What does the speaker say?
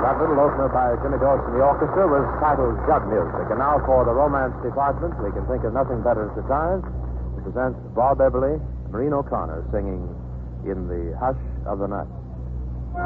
That little opener by Jimmy Dawson and the orchestra was titled Jug Music. And now for the romance department, we can think of nothing better at the time to present Bob Eberly, Maureen O'Connor singing In the Hush of the Night.